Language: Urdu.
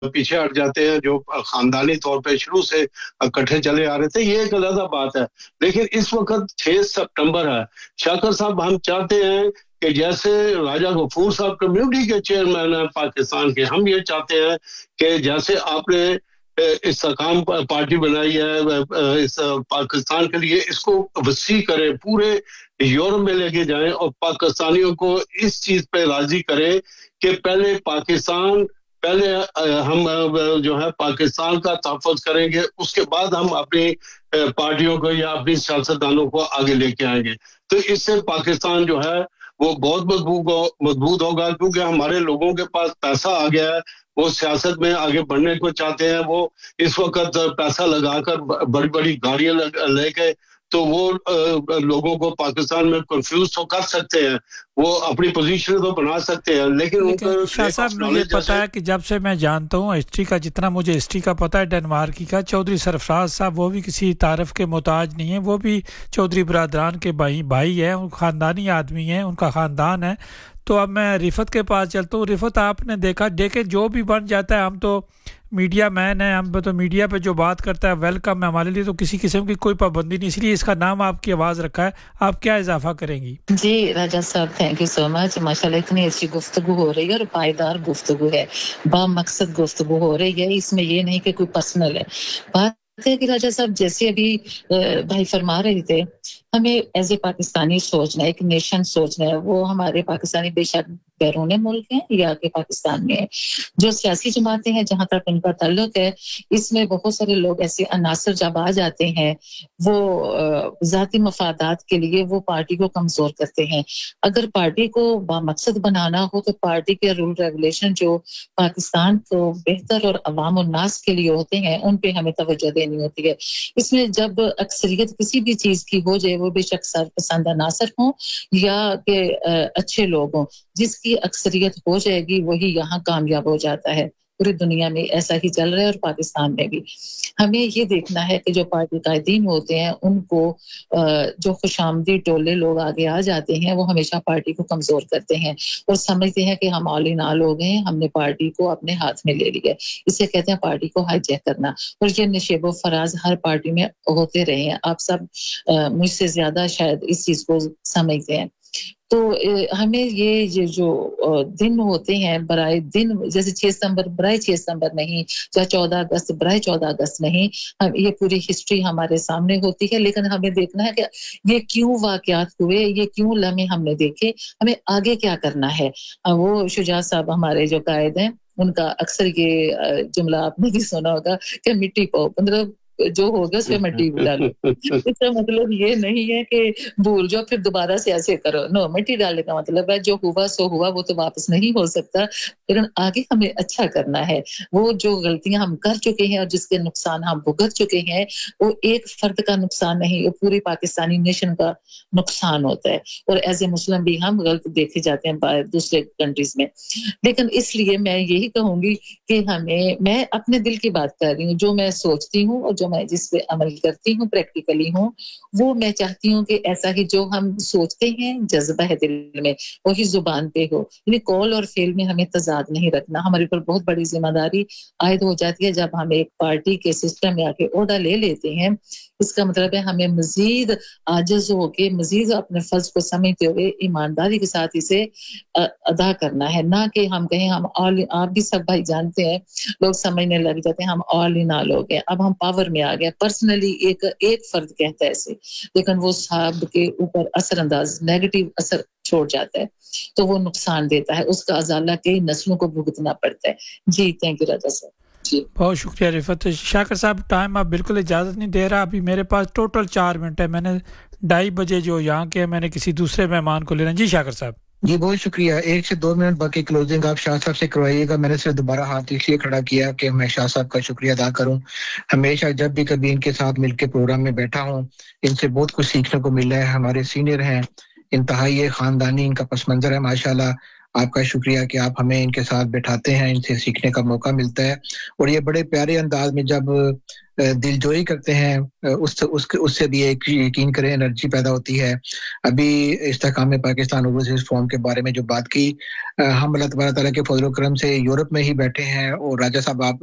پیچھے ہٹ جاتے ہیں جو خاندانی طور پہ شروع سے اکٹھے چلے آ رہے تھے. یہ ایک علیحدہ بات ہے. لیکن اس وقت 6 سپٹمبر ہے. شاکر صاحب ہم چاہتے ہیں کہ جیسے راجہ غفور صاحب کمیونٹی کے چیئرمین ہیں پاکستان کے, ہم یہ چاہتے ہیں کہ جیسے آپ نے استحکام پارٹی بنائی ہے اس پاکستان کے لیے, اس کو وسیع کریں, پورے یورپ میں لے کے جائیں اور پاکستانیوں کو اس چیز پہ راضی کریں کہ پہلے ہم جو ہے پاکستان کا تحفظ کریں گے, اس کے بعد ہم اپنی پارٹیوں کو یا اپنی سیاستدانوں کو آگے لے کے آئیں گے. تو اس سے پاکستان جو ہے وہ بہت مضبوط ہوگا, کیونکہ ہمارے لوگوں کے پاس پیسہ آ گیا ہے, وہ سیاست میں آگے بڑھنے کو چاہتے ہیں. وہ اس وقت پیسہ لگا کر بڑی بڑی گاڑیاں لے کے تو وہ لوگوں کو پاکستان میں کنفیوز تو کر سکتے ہیں, وہ اپنی پوزیشن تو بنا سکتے ہیں, لیکن شاہ صاحب مجھے پتا ہے کہ جب سے میں جانتا ہوں ہسٹری کا, جتنا مجھے ہسٹری کا پتا ہے ڈنمارکی کا, چودھری سرفراز صاحب وہ بھی کسی تعارف کے محتاج نہیں ہیں, وہ بھی چودھری برادران کے بھائی ہیں, خاندانی آدمی ہیں, ان کا خاندان ہے. تو اب میں رفت کے پاس چلتا ہوں. رفت آپ نے دیکھے جو بھی بن جاتا ہے, ہم تو میڈیا مین ہے, ہم تو میڈیا پہ جو بات کرتا ہے ویلکم ہے ہمارے لیے, تو کسی قسم کی کوئی پابندی نہیں, اس لیے اس کا نام آپ کی آواز رکھا ہے. آپ کیا اضافہ کریں گی؟ جی راجہ صاحب تھینک یو سو مچ. ماشاءاللہ اتنی اچھی گفتگو ہو رہی ہے اور پائیدار گفتگو ہے, با مقصد گفتگو ہو رہی ہے. اس میں یہ نہیں کہ کوئی پرسنل ہے. بات ہے کہ راجہ صاحب جیسے ابھی بھائی فرما رہے تھے, ہمیں ایز اے پاکستانی سوچنا ہے, ایک نیشن سوچنا ہے. وہ ہمارے پاکستانی بے شک بیرون ملک ہیں یا کہ پاکستان میں جو سیاسی جماعتیں ہیں جہاں تک ان کا تعلق ہے, اس میں بہت سارے لوگ ایسے عناصر جب آ جاتے ہیں وہ ذاتی مفادات کے لیے وہ پارٹی کو کمزور کرتے ہیں. اگر پارٹی کو بامقصد بنانا ہو تو پارٹی کے رول ریگولیشن جو پاکستان کو بہتر اور عوام الناس کے لیے ہوتے ہیں ان پہ ہمیں توجہ دینی ہوتی ہے. اس میں جب اکثریت کسی بھی چیز کی ہو جائے, وہ بے شک سرپسند عناصر ہوں یا کہ اچھے لوگ ہوں, جس کی اکثریت ہو جائے گی وہی یہاں کامیاب ہو جاتا ہے. پوری دنیا میں ایسا ہی چل رہا ہے اور پاکستان میں بھی. ہمیں یہ دیکھنا ہے کہ جو پارٹی قائدین ہوتے ہیں ان کو جو خوش آمدید ٹولے لوگ آگے آ جاتے ہیں وہ ہمیشہ پارٹی کو کمزور کرتے ہیں اور سمجھتے ہیں کہ ہم آل ان آل ہو گئے, ہم نے پارٹی کو اپنے ہاتھ میں لے لیا. اسے کہتے ہیں پارٹی کو ہائی جیک کرنا, اور یہ نشیب و فراز ہر پارٹی میں ہوتے رہے ہیں. آپ سب مجھ سے زیادہ شاید اس چیز کو سمجھتے ہیں. تو ہمیں یہ جو دن ہوتے ہیں برائے دن, جیسے 6 ستمبر برائے 6 ستمبر نہیں, یا 14 اگست برائے 14 اگست نہیں, یہ پوری ہسٹری ہمارے سامنے ہوتی ہے. لیکن ہمیں دیکھنا ہے کہ یہ کیوں واقعات ہوئے, یہ کیوں لمحے ہم نے دیکھے, ہمیں آگے کیا کرنا ہے. وہ شجاع صاحب ہمارے جو قائد ہیں, ان کا اکثر یہ جملہ آپ نے بھی سنا ہوگا کہ مٹی پاؤ, مطلب جو ہوگا اس پہ مٹی ڈالو. اس کا مطلب یہ نہیں ہے کہ بھول جاؤ پھر دوبارہ سے ایسے کرو, نو, مٹی ڈالنے کا مطلب ہے جو ہوا سو ہوا, وہ تو واپس نہیں ہو سکتا, لیکن آگے ہمیں اچھا کرنا ہے. وہ جو غلطیاں ہم کر چکے ہیں اور جس کے نقصان ہم بھگت چکے ہیں, وہ ایک فرد کا نقصان نہیں, وہ پوری پاکستانی نیشن کا نقصان ہوتا ہے. اور ایز اے مسلم بھی ہم غلط دیکھے جاتے ہیں دوسرے کنٹریز میں. لیکن اس لیے میں یہی کہوں گی کہ میں اپنے دل کی بات کر رہی ہوں, جو میں سوچتی ہوں اور جو میں جس پہ عمل کرتی ہوں پریکٹیکلی ہوں, وہ میں چاہتی ہوں کہ ایسا ہی جو ہم سوچتے ہیں جذبہ ہے دل میں وہی زبان پہ ہو. یعنی قول اور فعل میں ہمیں تضاد نہیں رکھنا. ہمارے اوپر بہت بڑی ذمہ داری عائد ہو جاتی ہے جب ہم ایک پارٹی کے سسٹم یا کے عہدہ لے لیتے ہیں. اس کا مطلب ہے ہمیں مزید عاجز ہو کے, مزید اپنے فرض کو سمجھتے ہوئے ایمانداری کے ساتھ اسے ادا کرنا ہے, نہ کہ ہم کہیں ہم آپ بھی سب بھائی جانتے ہیں, لوگ سمجھنے لگ جاتے ہیں ہم آل ان آل ہو گئے, اب ہم پاور میں آ گئے. پرسنلی ایک فرد کہتا ہے ایسے, لیکن وہ صاحب کے اوپر اثر انداز نیگیٹو اثر چھوڑ جاتا ہے تو وہ نقصان دیتا ہے, اس کا ازالہ کئی نسلوں کو بھگتنا پڑتا ہے. جی تھینک یو راجا صاحب. جی بہت شکریہ رفت. شاکر صاحب ٹائم آپ بالکل اجازت نہیں دے رہا, ابھی میرے پاس ٹوٹل 4 منٹ ہے. میں نے 2:30 بجے جو یہاں کے میں نے کسی دوسرے مہمان کو لینا. جی شاکر صاحب. جی بہت شکریہ. 1 سے 2 منٹ باقی کلوزنگ آپ شاہ صاحب سے کروائیے گا. میں نے صرف دوبارہ ہاتھ اس لیے کھڑا کیا کہ میں شاہ صاحب کا شکریہ ادا کروں. ہمیشہ جب بھی کبھی ان کے ساتھ مل کے پروگرام میں بیٹھا ہوں, ان سے بہت کچھ سیکھنے کو ملا ہے. ہمارے سینئر ہیں, انتہائی خاندانی ان کا پس منظر ہے ماشاءاللہ. आपका शुक्रिया कि आप हमें इनके साथ बैठाते हैं, इनसे सीखने का मौका मिलता है और ये बड़े प्यारे अंदाज में जब दिलजोई करते हैं उससे भी एक यकीन करें एनर्जी पैदा होती है। अभी इस्तेकाम पाकिस्तान ओवरसीज फोरम के बारे में जो बात की, हम अल्लाह तबारक तआला के फजल-ओ-करम से यूरोप में ही बैठे हैं और राजा साहब आप